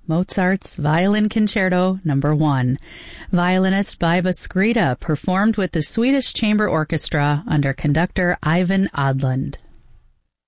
Mozart's Violin Concerto No. 1. Violinist Biba Skrita performed with the Swedish Chamber Orchestra under conductor Ivan Odland.